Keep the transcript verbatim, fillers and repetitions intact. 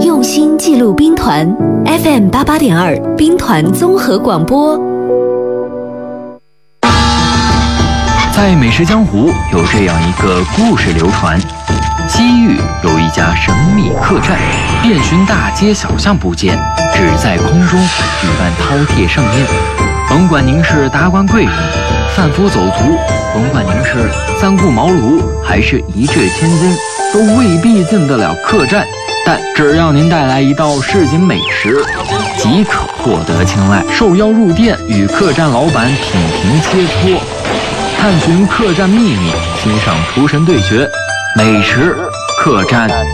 用心记录兵团 F M 八八点二兵团综合广播。 在美食江湖有这样一个故事流传，西域有一家神秘客栈，遍寻大街小巷不见，只在空中举办饕餮盛宴。甭管您是达官贵人、贩夫走卒，甭管您是三顾茅庐还是一掷千金，都未必进得了客栈，但只要您带来一道市井美食，即可获得青睐。受邀入店，与客栈老板品评切磋，探寻客栈秘密，欣赏厨神对决，美食客栈。